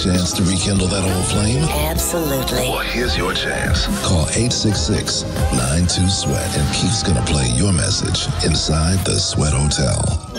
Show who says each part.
Speaker 1: chance to rekindle that old flame?
Speaker 2: Absolutely.
Speaker 1: Well, here's your chance. Call 866-92-SWEAT and Keith's gonna play your message inside the Sweat Hotel.